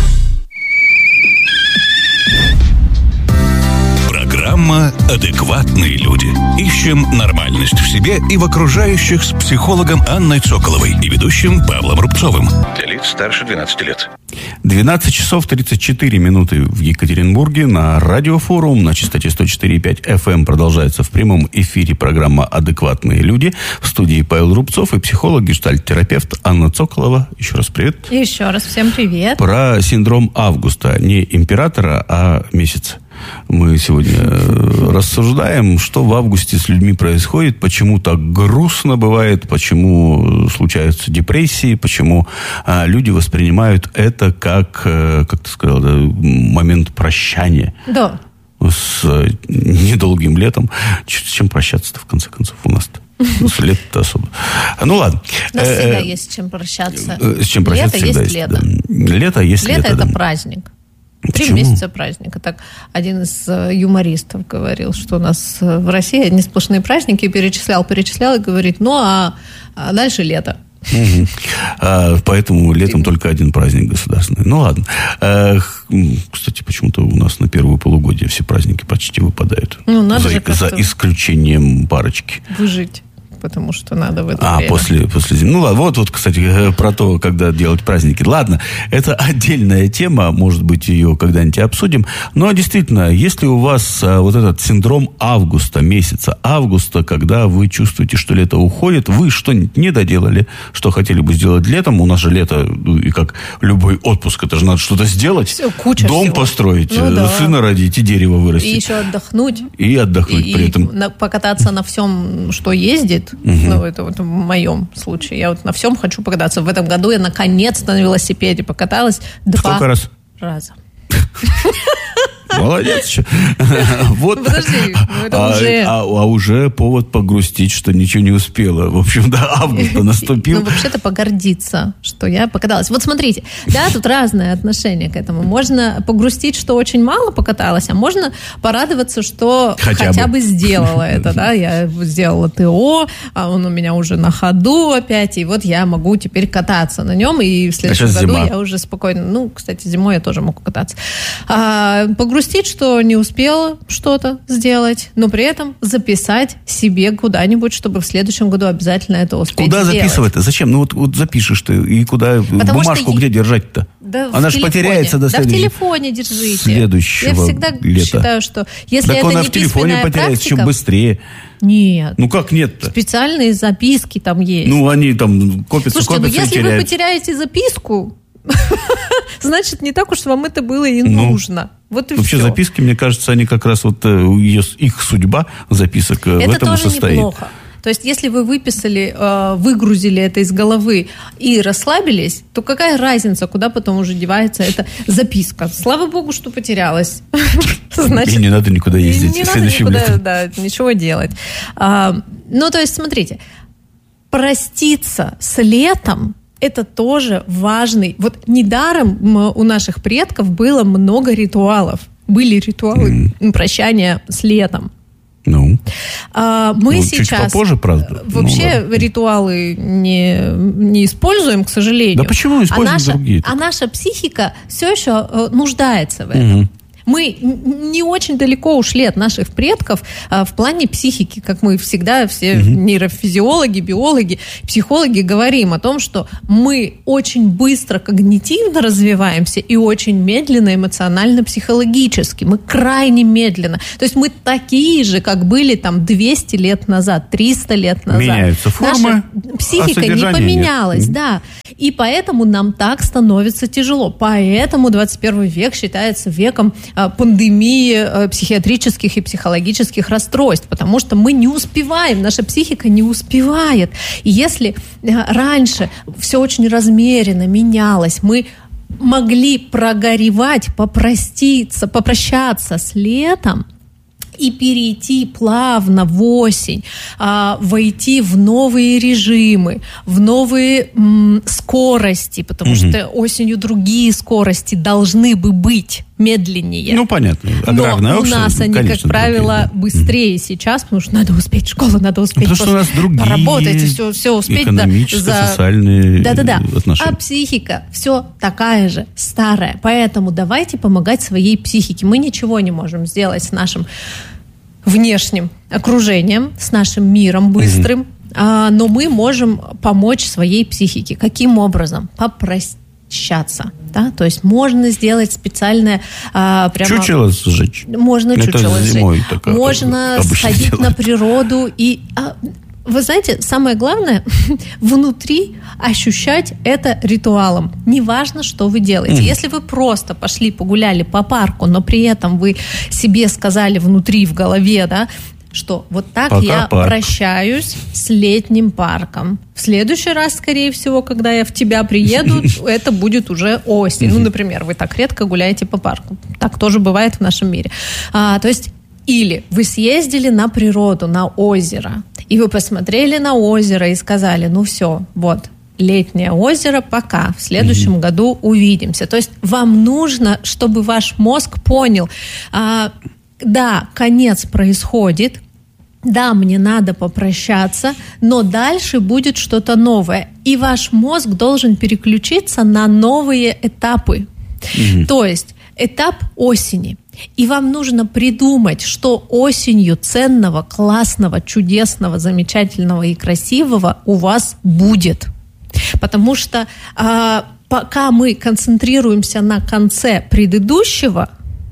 Программа «Адекватные люди». Ищем нормальность в себе и в окружающих с психологом Анной Цоколовой и ведущим Павлом Рубцовым. Для лиц старше 12 лет. 12 часов 34 минуты в Екатеринбурге. На Радиофорум на частоте 104,5 FM продолжается в прямом эфире программа «Адекватные люди». В студии Павел Рубцов и психолог, гештальт-терапевт Анна Цоколова. Еще раз привет. Еще раз всем привет. Про синдром Августа. Не императора, а месяца. Мы сегодня рассуждаем, что в августе с людьми происходит, почему так грустно бывает, почему случаются депрессии, почему люди воспринимают это как ты сказал, момент прощания. Да. С недолгим летом. С чем прощаться-то, в конце концов, у нас-то? С лета-то особо. Ну, ладно. У нас всегда есть с чем прощаться. С чем прощаться лето всегда есть лето. Да. Лето есть лето. Лето – это праздник. 3 месяца праздника. Так один из юмористов говорил, что у нас в России одни сплошные праздники, перечислял и говорит, а дальше лето. Поэтому летом только один праздник государственный. Ну, ладно. Кстати, почему-то у нас на первое полугодие все праздники почти выпадают. За исключением парочки. Выжить. Потому что надо в это время. После зимы. Ну, ладно, вот, кстати, про то, когда делать праздники. Ладно, это отдельная тема, может быть, ее когда-нибудь обсудим. Но, действительно, если у вас вот этот синдром августа, месяца августа, когда вы чувствуете, что лето уходит, вы что-нибудь не доделали, что хотели бы сделать летом, у нас же лето, и как любой отпуск, это же надо что-то сделать. Все, куча дом всего. Построить, сына родить и дерево вырастить. И еще отдохнуть. И при этом. Покататься на всем, что ездит. Ну, это вот в моем случае. Я вот на всем хочу покататься. В этом году я наконец-то на велосипеде покаталась 2 раза. Молодец. Вот. Подожди, это уже... уже повод погрустить, что ничего не успела. В общем, август наступил. Ну, вообще-то погордиться, что я покаталась. Вот смотрите, тут разное отношение к этому. Можно погрустить, что очень мало покаталась, а можно порадоваться, что хотя бы сделала это. Да? Я сделала ТО, а он у меня уже на ходу опять, и вот я могу теперь кататься на нем, и в следующем году я уже спокойно... Ну, кстати, зимой я тоже могу кататься. Погрустить, что не успела что-то сделать, но при этом записать себе куда-нибудь, чтобы в следующем году обязательно это успеть Куда сделать. Записывать-то? Зачем? Ну вот запишешь ты, и куда? Потому бумажку где держать-то? Да, она же потеряется до следующего. Да в телефоне держите. Следующего Я всегда лета. считаю, что если так это она не в телефоне потеряется еще быстрее. Нет. Ну как нет-то? Специальные записки там есть. Ну они там копятся, Слушайте, и если теряются. вы потеряете записку, значит, не так уж вам это было и нужно. Вот и вообще все. записки, мне кажется, они как раз вот их судьба записок в этом и состоит. Это тоже неплохо. То есть, если вы выписали, выгрузили это из головы и расслабились, то какая разница, куда потом уже девается эта записка? Слава богу, что потерялась. И не надо никуда ездить. Не надо никуда, ничего делать. Ну, то есть, смотрите, проститься с летом – это тоже важный. Вот недаром у наших предков было много ритуалов. Были ритуалы прощания с летом. Мы сейчас чуть попозже, правда. Вообще ритуалы не используем, к сожалению. Да почему используем другие? А наша психика все еще нуждается в этом. Мы не очень далеко ушли от наших предков в плане психики, как мы всегда, все нейрофизиологи, биологи, психологи говорим о том, что мы очень быстро когнитивно развиваемся и очень медленно эмоционально-психологически. Мы крайне медленно. То есть мы такие же, как были там 200 лет назад, 300 лет назад. Меняются формы, наша психика не поменялась, да. И поэтому нам так становится тяжело. Поэтому 21 век считается веком пандемии психиатрических и психологических расстройств, потому что мы не успеваем, наша психика не успевает. И если раньше все очень размеренно менялось, мы могли прогоревать, попрощаться с летом, и перейти плавно в осень, войти в новые режимы, в новые скорости, потому что осенью другие скорости должны бы быть медленнее. Ну, понятно. Аграрная но у нас они, конечно, как правило, быстрее сейчас, потому что надо успеть в школу, надо успеть потому что у нас другие поработать, все успеть. Экономические, социальные отношения. А психика все такая же, старая. Поэтому давайте помогать своей психике. Мы ничего не можем сделать с нашим внешним окружением, с нашим миром быстрым, но мы можем помочь своей психике. Каким образом? Попрощаться. Да? То есть можно сделать специальное... чучело сжечь. Можно чучело сжечь. Можно сходить на природу и... Вы знаете, самое главное внутри ощущать это ритуалом. Неважно, что вы делаете. Если вы просто пошли погуляли по парку, но при этом вы себе сказали внутри, в голове, да, что вот так пока я парк. Прощаюсь с летним парком. В следующий раз, скорее всего, когда я в тебя приеду, это будет уже осень. Ну, например, вы так редко гуляете по парку. Так тоже бывает в нашем мире. То есть или вы съездили на природу, на озеро, и вы посмотрели на озеро и сказали, ну все, вот, летнее озеро, пока, в следующем году увидимся. То есть вам нужно, чтобы ваш мозг понял, да, конец происходит, да, мне надо попрощаться, но дальше будет что-то новое. И ваш мозг должен переключиться на новые этапы. То есть этап осени. И вам нужно придумать, что осенью ценного, классного, чудесного, замечательного и красивого у вас будет. Потому что пока мы концентрируемся на конце предыдущего,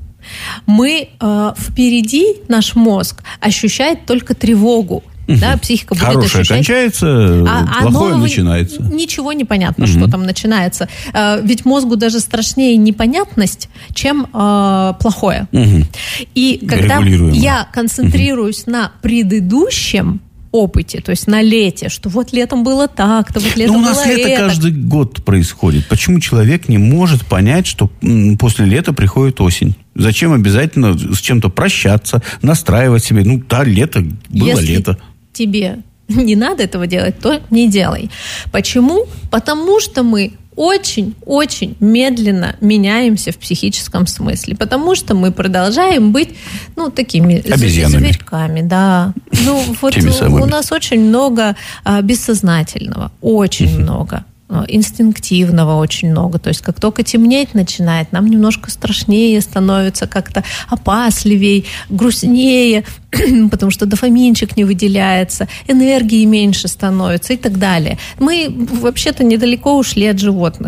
мы впереди, наш мозг ощущает только тревогу. Да, психика будет хорошее ощущать. Кончается, плохое начинается. Ничего не понятно, что там начинается. Ведь мозгу даже страшнее непонятность, чем плохое. И когда я концентрируюсь на предыдущем опыте, то есть на лете, что вот летом было так-то, вот летом было это. Но у нас лето каждый год происходит. Почему человек не может понять, что после лета приходит осень? Зачем обязательно с чем-то прощаться, настраивать себе? Ну, да, лето, было лето. Тебе не надо этого делать, то не делай. Почему? Потому что мы очень-очень медленно меняемся в психическом смысле. Потому что мы продолжаем быть, такими зверьками. Да. Вот у нас очень много бессознательного. Очень много. Инстинктивного очень много. То есть, как только темнеть начинает, нам немножко страшнее становится, как-то опасливее, грустнее, потому что дофаминчик не выделяется, энергии меньше становится и так далее. Мы вообще-то недалеко ушли от животных.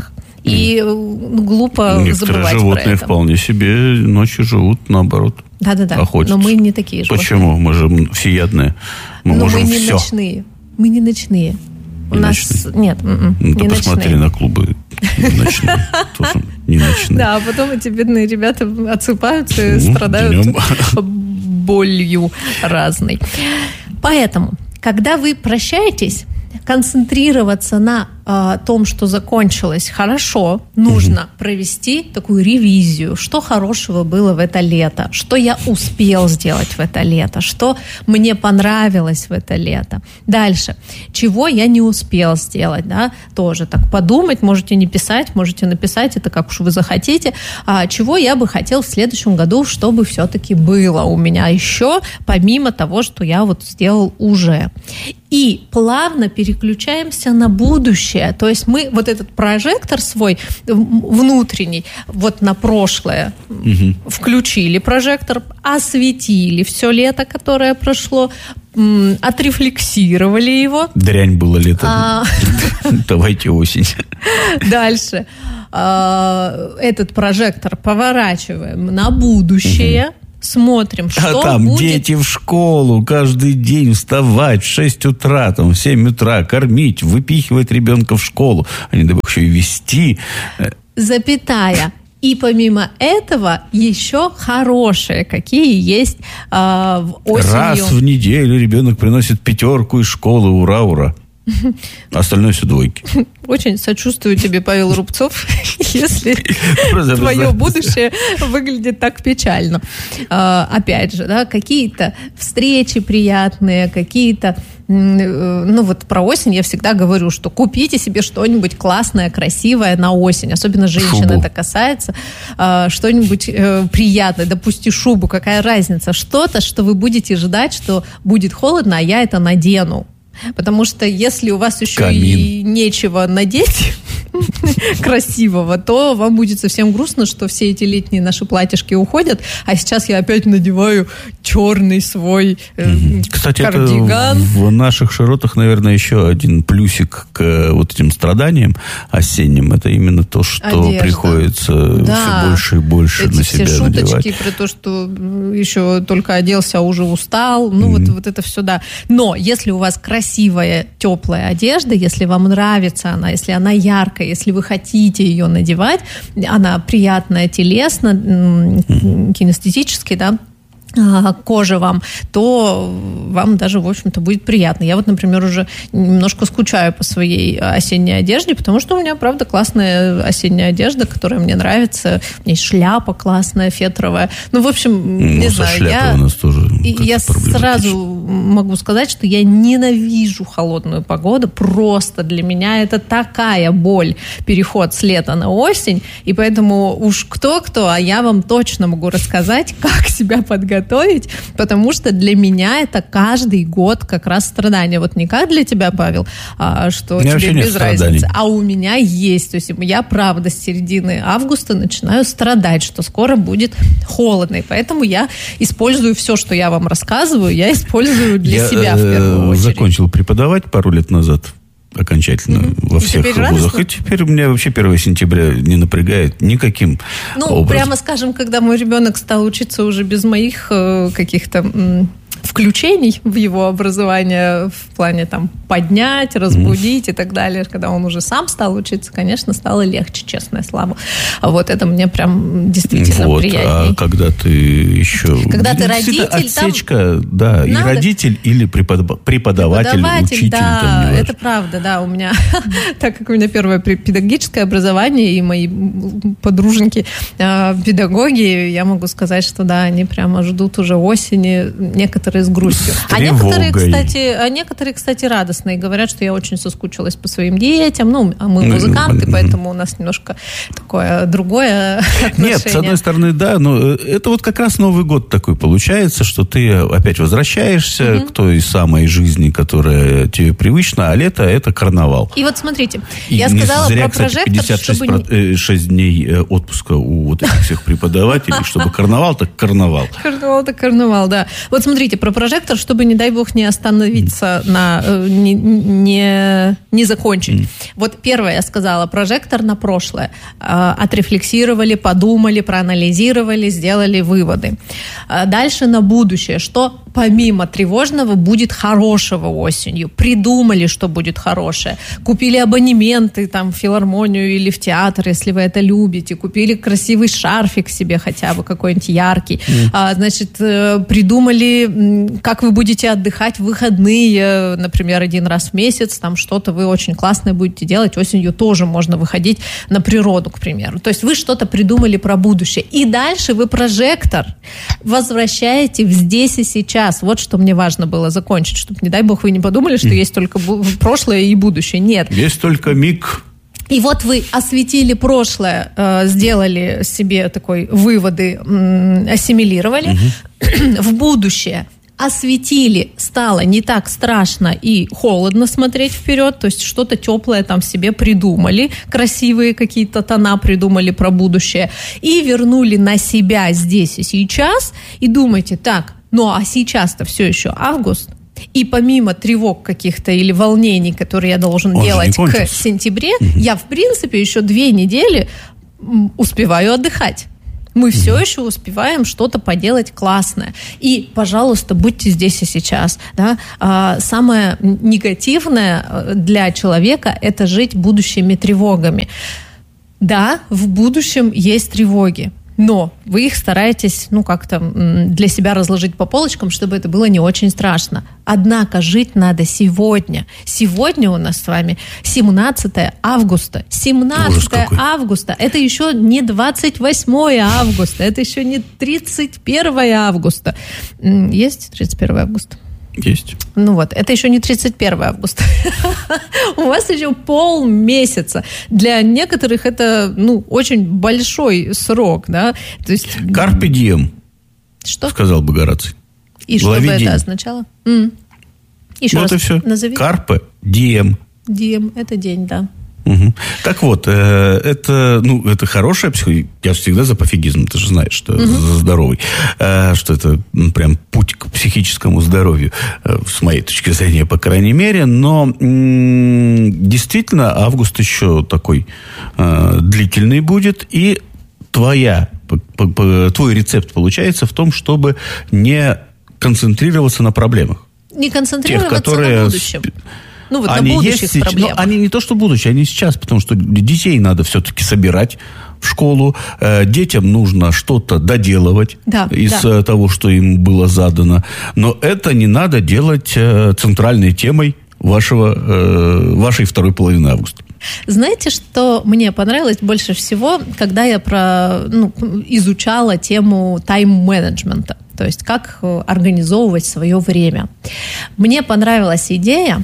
И глупо некоторые забывать про животные это. вполне себе ночью живут, наоборот. Да-да-да, охотятся. но мы не такие животные. Почему? Мы же всеядные. Мы но можем мы не все. ночные. Мы не ночные. У нас ночные? нет, Ну, не ты посмотри ночные. на клубы ночные. Тоже не ночные. Да, а потом эти бедные ребята отсыпаются и Ну, страдают днем. болью разной. Поэтому, когда вы прощаетесь, концентрироваться на том, что закончилось хорошо, нужно провести такую ревизию, что хорошего было в это лето, что я успел сделать в это лето, что мне понравилось в это лето. Дальше, чего я не успел сделать, да, тоже так подумать, можете не писать, можете написать, это как уж вы захотите, чего я бы хотел в следующем году, чтобы все-таки было у меня еще, помимо того, что я вот сделал уже. И плавно переключаемся на будущее. То есть мы вот этот прожектор свой внутренний, вот на прошлое включили прожектор, осветили все лето, которое прошло, отрефлексировали его. Дрянь было лето. Давайте осень. Дальше. Этот прожектор поворачиваем на будущее. Смотрим, что там будет. дети в школу, каждый день вставать в 6 утра, там, в 7 утра, кормить, выпихивать ребенка в школу, а не дай бог еще и вести. Запятая. И помимо этого еще хорошие, какие есть осенью. Раз в неделю ребенок приносит 5 из школы, ура, ура. Остальное все двойки. Очень сочувствую тебе, Павел Рубцов, если твое будущее выглядит так печально. Опять же, да, какие-то встречи приятные, какие-то... Ну вот про осень я всегда говорю, что купите себе что-нибудь классное, красивое на осень. Особенно женщин это касается. Что-нибудь приятное. Допустим, шубу. Какая разница? Что-то, что вы будете ждать, что будет холодно, а я это надену. Потому что если у вас еще и нечего надеть красивого, то вам будет совсем грустно, что все эти летние наши платьишки уходят, а сейчас я опять надеваю черный свой Кстати, кардиган. Это в наших широтах, наверное, еще один плюсик к вот этим страданиям осенним. Это именно то, что одежда. Приходится все больше и больше эти на себя все шуточки надевать. про то, что еще только оделся, а уже устал. Ну, вот это все, да. Но если у вас красивая, теплая одежда, если вам нравится она, если она яркая, если вы хотите ее надевать, она приятная телесно, кинестетически, да, кожа вам, то вам даже, в общем-то, будет приятно. Я вот, например, уже немножко скучаю по своей осенней одежде, потому что у меня, правда, классная осенняя одежда, которая мне нравится. У меня есть шляпа классная, фетровая. Ну, в общем, не знаю, я... у нас тоже Я сразу могу сказать, что я ненавижу холодную погоду. Просто для меня это такая боль, переход с лета на осень. И поэтому уж кто-кто, а я вам точно могу рассказать, как себя подготовить, потому что для меня это каждый год как раз страдания. Вот не как для тебя, Павел, что тебе без разницы. А у меня есть. То есть я, правда, с середины августа начинаю страдать, что скоро будет холодно. И поэтому я использую все, что я вам рассказываю, я использую для себя в первую очередь. Закончил преподавать пару лет назад. Окончательно во всех вузах. И теперь меня вообще 1 сентября не напрягает никаким образом. Прямо скажем, когда мой ребенок стал учиться уже без моих каких-то включений в его образование в плане там поднять, разбудить и так далее. Когда он уже сам стал учиться, конечно, стало легче, честное слово. Вот это мне прям действительно приятнее. А когда ты еще... Когда ты родитель, отсечка, да, и родитель или преподаватель, учитель. Да, это правда, да. У меня, так как у меня первое педагогическое образование, и мои подруженьки педагоги, я могу сказать, что да, они прямо ждут уже осени, некоторые с грустью. А некоторые, кстати, радостные. Говорят, что я очень соскучилась по своим детям. Ну, а мы музыканты, поэтому у нас немножко такое другое отношение. Нет, с одной стороны, да, но это вот как раз Новый год такой получается, что ты опять возвращаешься к той самой жизни, которая тебе привычна, а лето – это карнавал. И вот смотрите, я сказала про прожектор, 56 дней отпуска у вот этих всех преподавателей, чтобы карнавал, так карнавал. Карнавал, так карнавал, да. Вот смотрите, про прожектор, чтобы, не дай бог, не остановиться не закончить. Вот первое я сказала, прожектор на прошлое. Отрефлексировали, подумали, проанализировали, сделали выводы. Дальше на будущее. Что помимо тревожного будет хорошего осенью? Придумали, что будет хорошее. Купили абонементы там, в филармонию или в театр, если вы это любите. Купили красивый шарфик себе хотя бы, какой-нибудь яркий. Значит, придумали, как вы будете отдыхать в выходные, например, 1 раз в месяц, там что-то вы очень классное будете делать. Осенью тоже можно выходить на природу, к примеру. То есть вы что-то придумали про будущее. И дальше вы прожектор возвращаете в здесь и сейчас. Вот что мне важно было закончить, чтобы, не дай бог, вы не подумали, что есть только прошлое и будущее. Нет. Есть только миг. И вот вы осветили прошлое, сделали себе такой выводы, ассимилировали. В будущее осветили, стало не так страшно и холодно смотреть вперед, то есть что-то теплое там себе придумали, красивые какие-то тона придумали про будущее, и вернули на себя здесь и сейчас, и думаете, так, ну а сейчас-то все еще август, и помимо тревог каких-то или волнений, которые я должен делать к сентябре, я, в принципе, еще 2 недели успеваю отдыхать. Мы все еще успеваем что-то поделать классное. И, пожалуйста, будьте здесь и сейчас. Да? Самое негативное для человека – это жить будущими тревогами. Да, в будущем есть тревоги. Но вы их стараетесь, как-то для себя разложить по полочкам, чтобы это было не очень страшно. Однако жить надо сегодня. Сегодня у нас с вами 17 августа. 17 августа. Это еще не 28 августа. Это еще не 31 августа. Есть 31 августа? Есть. Это еще не 31 августа. У вас еще полмесяца. Для некоторых это, очень большой срок, да. То есть... Carpe diem. Что? Сказал бы Гораций. И что бы это означало? Еще раз назови. Carpe diem. Diem – это день, да. Угу. Так вот, это хорошая психология. Я всегда за пофигизм, ты же знаешь, что за здоровый, что это прям путь к психическому здоровью, с моей точки зрения, по крайней мере. Но действительно, август еще такой длительный будет, и твой рецепт получается в том, чтобы не концентрироваться на проблемах. Не концентрироваться на будущем. Они на будущих проблемах. Они не то, что будущее, они сейчас, потому что детей надо все-таки собирать в школу, детям нужно что-то доделывать из того, что им было задано. Но это не надо делать центральной темой вашей второй половины августа. Знаете, что мне понравилось больше всего, когда я изучала тему тайм-менеджмента, то есть как организовывать свое время. Мне понравилась идея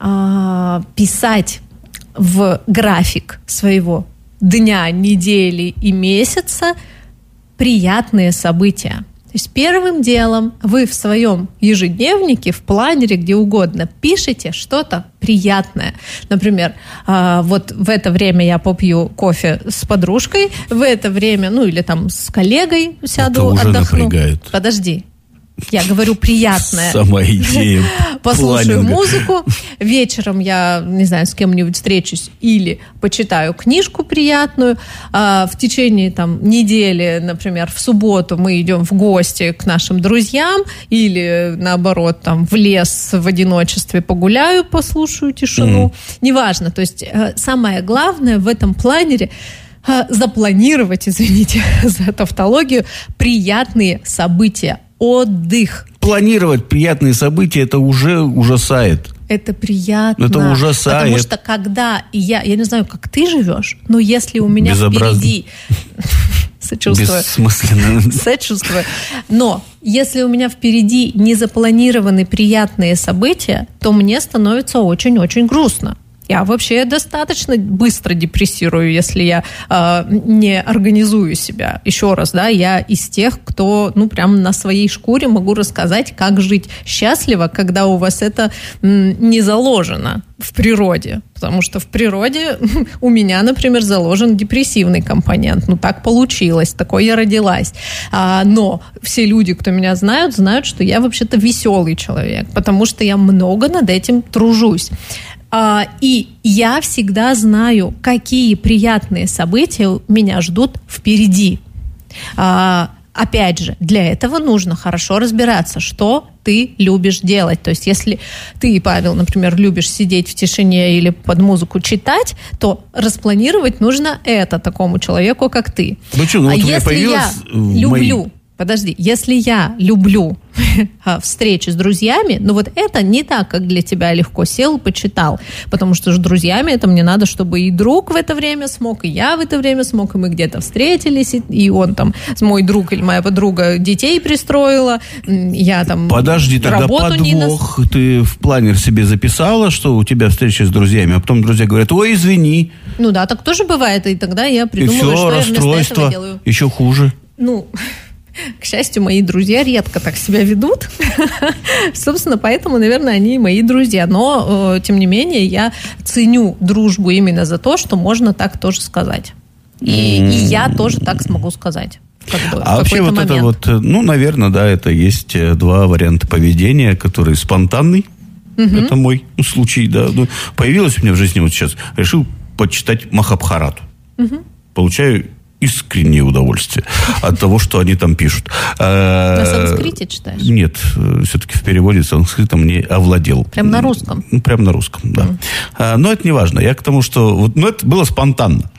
писать в график своего дня, недели и месяца приятные события. То есть первым делом вы в своем ежедневнике, в планере, где угодно, пишете что-то приятное. Например, вот в это время я попью кофе с подружкой, в это время, или там с коллегой сяду, это уже отдохну. Напрягает. Подожди. Я говорю приятное. Сама идея. Послушаю музыку. Вечером я, не знаю, с кем-нибудь встречусь или почитаю книжку приятную. В течение недели, например, в субботу мы идем в гости к нашим друзьям или, наоборот, в лес в одиночестве погуляю, послушаю тишину. Неважно. То есть самое главное в этом планере запланировать, извините за тавтологию, приятные события. Отдых. Планировать приятные события, это уже ужасает. Это приятно. Это ужасает. Потому что когда я не знаю, как ты живешь, но если у меня впереди... Сочувствую. Бессмысленно. Сочувствую. Но если у меня впереди не запланированы приятные события, то мне становится очень-очень грустно. Я вообще достаточно быстро депрессирую, если я не организую себя. Еще раз, да, я из тех, кто, прям на своей шкуре могу рассказать, как жить счастливо, когда у вас это не заложено в природе. Потому что в природе у меня, например, заложен депрессивный компонент. Так получилось, такой я родилась. Но все люди, кто меня знают, что я вообще-то веселый человек, потому что я много над этим тружусь. И я всегда знаю, какие приятные события меня ждут впереди. Опять же, для этого нужно хорошо разбираться, что ты любишь делать. То есть, если ты, Павел, например, любишь сидеть в тишине или под музыку читать, то распланировать нужно это такому человеку, как ты. Если я люблю... Подожди, если я люблю встречи с друзьями, это не так, как для тебя легко сел, почитал. Потому что с друзьями это мне надо, чтобы и друг в это время смог, и я в это время смог, и мы где-то встретились, и он там, мой друг или моя подруга, детей пристроила, я там Подожди, тогда подвох. Ты в планер себе записала, что у тебя встреча с друзьями, а потом друзья говорят: ой, извини. Да, так тоже бывает, и тогда я придумываю, что я вместо этого делаю. Еще хуже. К счастью, мои друзья редко так себя ведут. Собственно, поэтому, наверное, они мои друзья. Но, тем не менее, я ценю дружбу именно за то, что можно так тоже сказать. И я тоже так смогу сказать. А вообще это наверное, да, это есть два варианта поведения, которые спонтанный. Это мой случай, да. Появилось у меня в жизни сейчас. Решил почитать Махабхарату. Получаю искреннее удовольствие от того, что они там пишут. На санскрите читаешь? Нет, все-таки в переводе санскритом не овладел. Прям на русском? Прям на русском, да. Но это не важно. Я к тому, что это было спонтанно.